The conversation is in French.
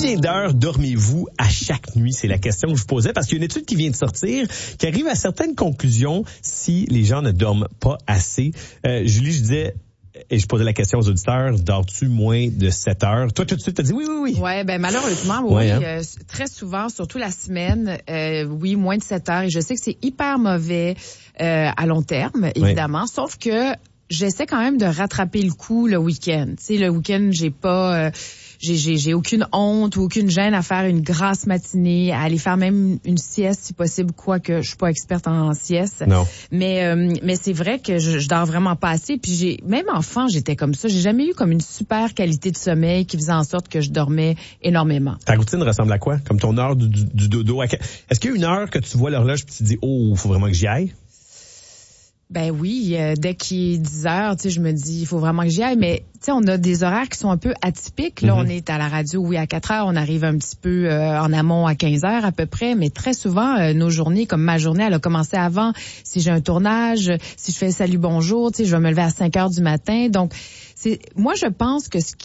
Combien d'heures dormez-vous à chaque nuit? C'est la question que je vous posais parce qu'il y a une étude qui vient de sortir qui arrive à certaines conclusions si les gens ne dorment pas assez. Julie, je disais, et je posais la question aux auditeurs, dors-tu moins de 7 heures? Toi, tout de suite, t'as dit oui. Ouais, ben malheureusement, oui. Ouais, hein? Très souvent, surtout la semaine, oui, moins de 7 heures. Et je sais que c'est hyper mauvais à long terme, évidemment. Ouais. Sauf que j'essaie quand même de rattraper le coup le week-end. Tu sais, le week-end, j'ai aucune honte ou aucune gêne à faire une grasse matinée, à aller faire même une sieste si possible, quoique je suis pas experte en sieste. Non. Mais c'est vrai que je dors vraiment pas assez. Puis même enfant, j'étais comme ça. J'ai jamais eu comme une super qualité de sommeil qui faisait en sorte que je dormais énormément. Ta routine ressemble à quoi? Comme ton heure du dodo? Est-ce qu'il y a une heure que tu vois l'horloge puis tu te dis, oh, faut vraiment que j'y aille? Ben oui, dès qu'il est 10 heures, tu sais, je me dis, il faut vraiment que j'y aille. Mais tu sais, on a des horaires qui sont un peu atypiques. Là, on est à la radio, oui, à 4 heures. On arrive un petit peu en amont à 15 heures à peu près. Mais très souvent, nos journées, comme ma journée, elle a commencé avant. Si j'ai un tournage, si je fais salut bonjour, tu sais, je vais me lever à 5 heures du matin. Donc, moi, je pense que ce